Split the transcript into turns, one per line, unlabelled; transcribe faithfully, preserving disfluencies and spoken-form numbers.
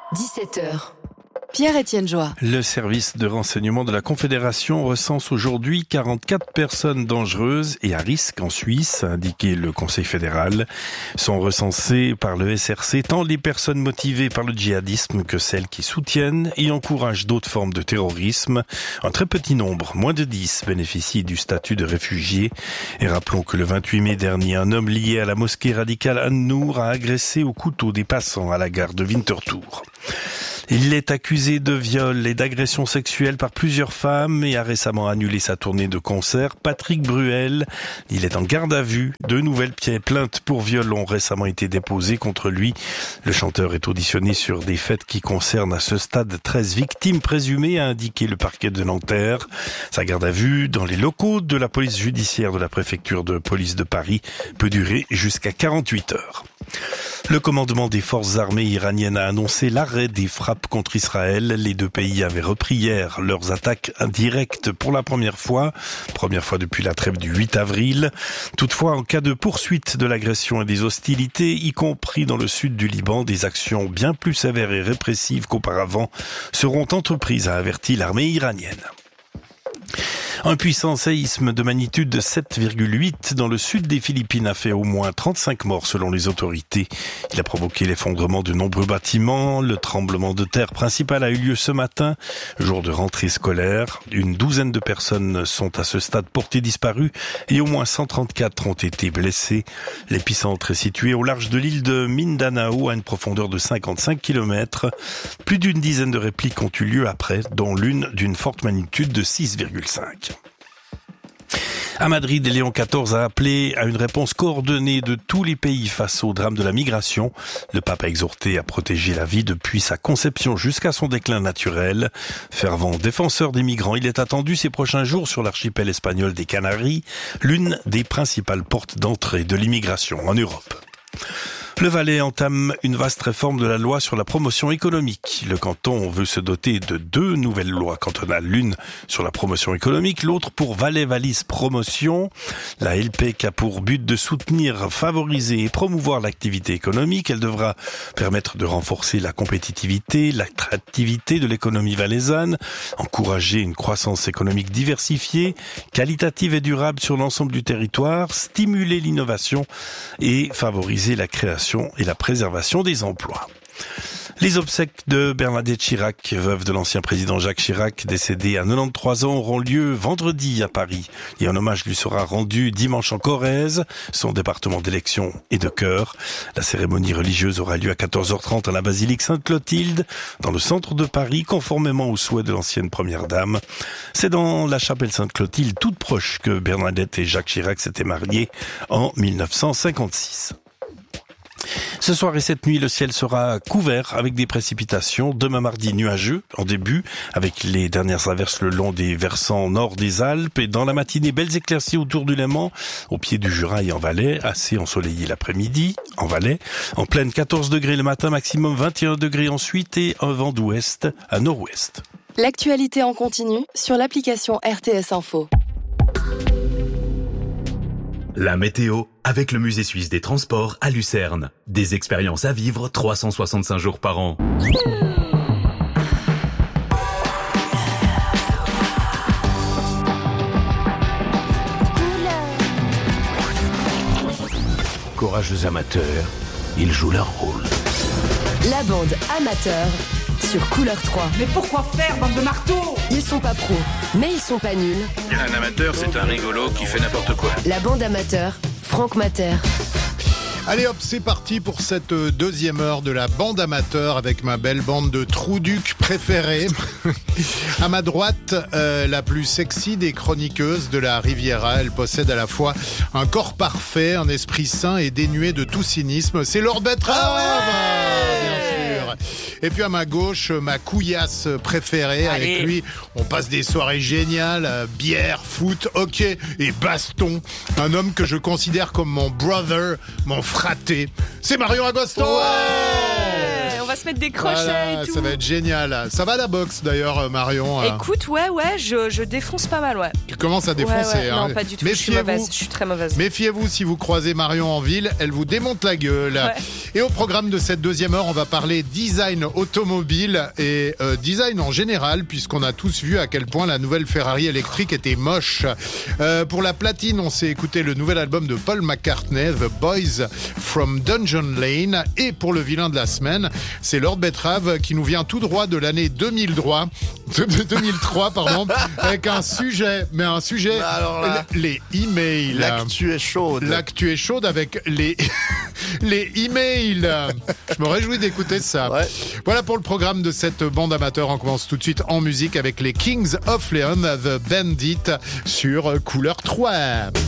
dix-sept heures. Pierre-Étienne Joie.
Le service de renseignement de la Confédération recense aujourd'hui quarante-quatre personnes dangereuses et à risque en Suisse, a indiqué le Conseil fédéral. Sont recensées par le S R C tant les personnes motivées par le djihadisme que celles qui soutiennent et encouragent d'autres formes de terrorisme. Un très petit nombre, moins de dix, bénéficient du statut de réfugié. Et rappelons que le vingt-huit mai dernier, un homme lié à la mosquée radicale An-Nour a agressé au couteau des passants à la gare de Winterthur. Il est accusé de viol et d'agression sexuelle par plusieurs femmes et a récemment annulé sa tournée de concert. Patrick Bruel, il est en garde à vue. Deux nouvelles plaintes pour viol ont récemment été déposées contre lui. Le chanteur est auditionné sur des faits qui concernent à ce stade treize victimes présumées, a indiqué le parquet de Nanterre. Sa garde à vue dans les locaux de la police judiciaire de la préfecture de police de Paris peut durer jusqu'à quarante-huit heures. Le commandement des forces armées iraniennes a annoncé l'arrêt des frappes contre Israël. Les deux pays avaient repris hier leurs attaques indirectes pour la première fois, première fois depuis la trêve du huit avril. Toutefois, en cas de poursuite de l'agression et des hostilités, y compris dans le sud du Liban, des actions bien plus sévères et répressives qu'auparavant seront entreprises, a averti l'armée iranienne. Un puissant séisme de magnitude de sept virgule huit dans le sud des Philippines a fait au moins trente-cinq morts selon les autorités. Il a provoqué l'effondrement de nombreux bâtiments. Le tremblement de terre principal a eu lieu ce matin, jour de rentrée scolaire. Une douzaine de personnes sont à ce stade portées disparues et au moins cent trente-quatre ont été blessées. L'épicentre est situé au large de l'île de Mindanao à une profondeur de cinquante-cinq kilomètres. Plus d'une dizaine de répliques ont eu lieu après, dont l'une d'une forte magnitude de six virgule cinq. À Madrid, Léon quatorze a appelé à une réponse coordonnée de tous les pays face au drame de la migration. Le pape a exhorté à protéger la vie depuis sa conception jusqu'à son déclin naturel. Fervent défenseur des migrants, il est attendu ces prochains jours sur l'archipel espagnol des Canaries, l'une des principales portes d'entrée de l'immigration en Europe. Le Valais entame une vaste réforme de la loi sur la promotion économique. Le canton veut se doter de deux nouvelles lois cantonales, l'une sur la promotion économique, l'autre pour Valais-Valise Promotion. La L P E C a pour but de soutenir, favoriser et promouvoir l'activité économique. Elle devra permettre de renforcer la compétitivité, l'attractivité de l'économie valaisanne, encourager une croissance économique diversifiée, qualitative et durable sur l'ensemble du territoire, stimuler l'innovation et favoriser la création et la préservation des emplois. Les obsèques de Bernadette Chirac, veuve de l'ancien président Jacques Chirac, décédé à quatre-vingt-treize ans, auront lieu vendredi à Paris. Et un hommage lui sera rendu dimanche en Corrèze, son département d'élection et de cœur. La cérémonie religieuse aura lieu à quatorze heures trente à la basilique Sainte-Clotilde, dans le centre de Paris, conformément aux souhaits de l'ancienne première dame. C'est dans la chapelle Sainte-Clotilde, toute proche, que Bernadette et Jacques Chirac s'étaient mariés en mille neuf cent cinquante-six. Ce soir et cette nuit, le ciel sera couvert avec des précipitations. Demain mardi, nuageux en début, avec les dernières averses le long des versants nord des Alpes. Et dans la matinée, belles éclaircies autour du Léman, au pied du Jura et en Valais. Assez ensoleillé l'après-midi, en Valais. En pleine, quatorze degrés le matin, maximum vingt et un degrés ensuite. Et un vent d'ouest à nord-ouest.
L'actualité en continu sur l'application R T S Info.
La météo avec le Musée suisse des transports à Lucerne. Des expériences à vivre trois cent soixante-cinq jours par an.
Courageux amateurs, ils jouent leur rôle.
La bande amateur sur Couleur trois.
Mais pourquoi faire, bande de marteaux?
Ils sont pas pros, mais ils sont pas nuls.
Un amateur, c'est un rigolo qui fait n'importe quoi.
La bande amateur, Franck Mater.
Allez hop, c'est parti pour cette deuxième heure de la bande amateur avec ma belle bande de trouducs préférés. À ma droite, euh, la plus sexy des chroniqueuses de la Riviera. Elle possède à la fois un corps parfait, un esprit sain et dénué de tout cynisme. C'est Laure Betrave, ah ouais, bien sûr. Et puis à ma gauche, ma couillasse préférée. Allez. Avec lui, on passe des soirées géniales, bière, foot, hockey et baston. Un homme que je considère comme mon brother, mon fraté. C'est Marion Agoston.
Ouais, on va va se mettre des crochets
Voilà,
et tout.
ça va être génial. Ça va la boxe d'ailleurs, Marion.
Écoute, ouais, ouais, je, je défonce pas mal, ouais.
Tu commences à défoncer.
Ouais, ouais,
hein.
non, pas du tout. Je suis
Méfiez-vous.
mauvaise. Je suis très mauvaise.
Méfiez-vous si vous croisez Marion en ville, elle vous démonte la gueule.
Ouais.
Et au programme de cette deuxième heure, on va parler design automobile et euh, design en général, puisqu'on a tous vu à quel point la nouvelle Ferrari électrique était moche. Euh, pour la platine, on s'est écouté le nouvel album de Paul McCartney, The Boys from Dungeon Lane. Et pour le vilain de la semaine, c'est Lord Betrave qui nous vient tout droit de l'année deux mille trois, deux mille trois pardon, avec un sujet, mais un sujet,
Alors là,
les emails.
l'actu est chaude.
L'actu est chaude avec les les emails. Je me réjouis d'écouter ça.
Ouais.
Voilà pour le programme de cette bande amateur. On commence tout de suite en musique avec les Kings of Leon, The Bandit sur Couleur trois.